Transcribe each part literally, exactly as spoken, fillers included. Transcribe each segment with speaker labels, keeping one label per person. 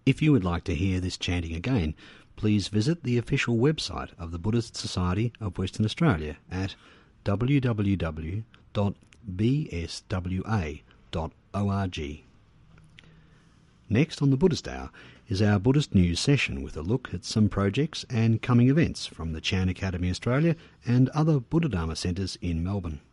Speaker 1: If you would like to hear this chanting again, please visit the official website of the Buddhist Society of Western Australia at w w w dot b s w a dot org. Next on the Buddhist Hour is our Buddhist News session with a look at some projects and coming events from the Chan Academy Australia and other Buddha Dharma centres in Melbourne.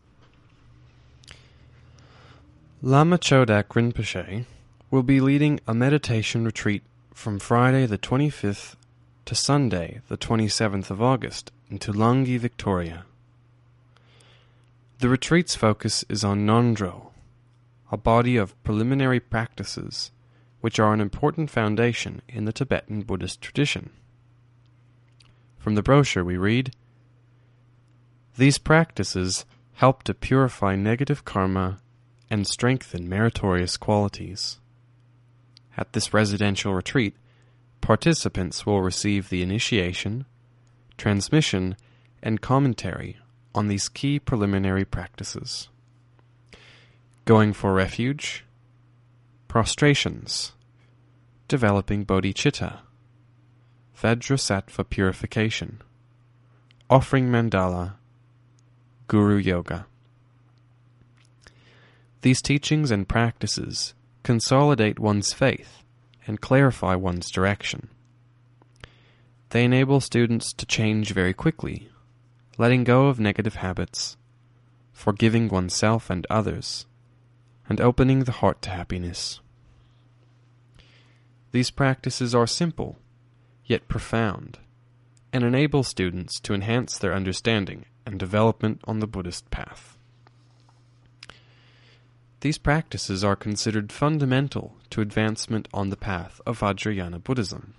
Speaker 2: Lama Chodak Rinpoche will be leading a meditation retreat from Friday the twenty-fifth to Sunday the twenty-seventh of August in Tulangi, Victoria. The retreat's focus is on Nondro, a body of preliminary practices which are an important foundation in the Tibetan Buddhist tradition. From the brochure we read, "These practices help to purify negative karma and strengthen meritorious qualities. At this residential retreat, participants will receive the initiation, transmission, and commentary on these key preliminary practices: going for refuge, prostrations, developing bodhicitta, vajrasattva purification, offering mandala, guru yoga." These teachings and practices consolidate one's faith and clarify one's direction. They enable students to change very quickly, letting go of negative habits, forgiving oneself and others, and opening the heart to happiness. These practices are simple, yet profound, and enable students to enhance their understanding and development on the Buddhist path. These practices are considered fundamental to advancement on the path of Vajrayana Buddhism.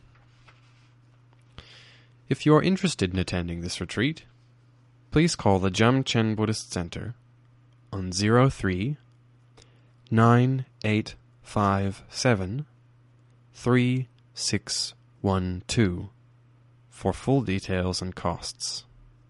Speaker 2: If you are interested in attending this retreat, please call the Jamchen Buddhist Center on zero three nine eight five seven three six one two for full details and costs.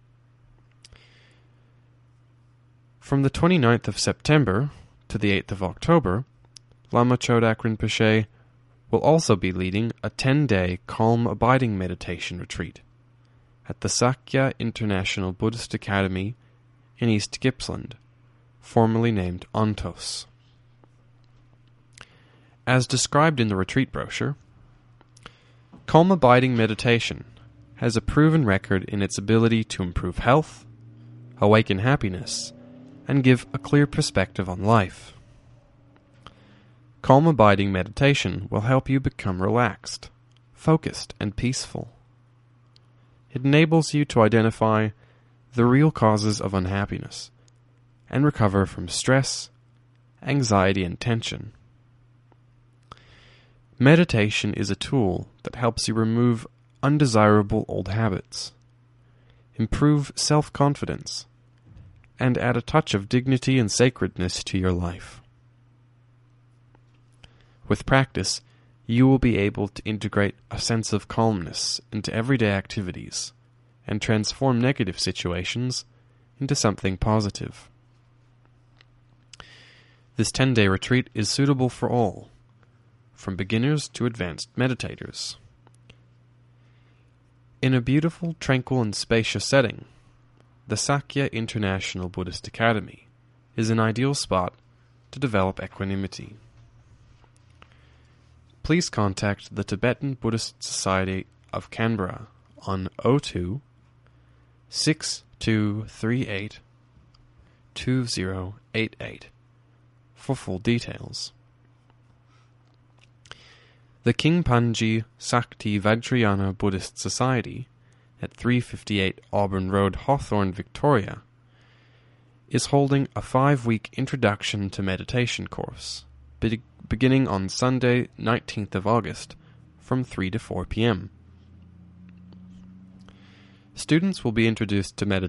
Speaker 2: From the twenty-ninth of September to the eighth of October, Lama Chodak Rinpoche will also be leading a ten-day calm abiding meditation retreat at the Sakya International Buddhist Academy in East Gippsland, formerly named Ontos. As described in the retreat brochure, calm abiding meditation has a proven record in its ability to improve health, awaken happiness, and give a clear perspective on life. Calm abiding meditation will help you become relaxed, focused, and peaceful. It enables you to identify the real causes of unhappiness and recover from stress, anxiety, and tension. Meditation is a tool that helps you remove undesirable old habits, improve self-confidence, and add a touch of dignity and sacredness to your life. With practice, you will be able to integrate a sense of calmness into everyday activities and transform negative situations into something positive. This ten-day retreat is suitable for all, from beginners to advanced meditators. In a beautiful, tranquil, and spacious setting, the Sakya International Buddhist Academy is an ideal spot to develop equanimity. Please contact the Tibetan Buddhist Society of Canberra on zero two six two three eight two zero eight eight for full details. The King Panji Sakti Vajrayana Buddhist Society at three fifty-eight Auburn Road, Hawthorne, Victoria, is holding a five-week Introduction to Meditation course, be- beginning on Sunday, nineteenth of August, from three to four p.m. Students will be introduced to meditation